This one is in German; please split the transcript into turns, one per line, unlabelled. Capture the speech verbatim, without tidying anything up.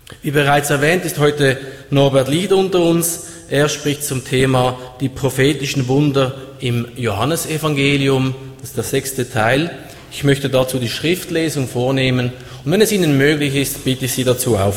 Wie bereits erwähnt, ist heute Norbert Lied unter uns. Er spricht zum Thema die prophetischen Wunder im Johannesevangelium. Das ist der sechste Teil. Ich möchte dazu die Schriftlesung vornehmen und wenn es Ihnen möglich ist, bitte ich Sie dazu auf.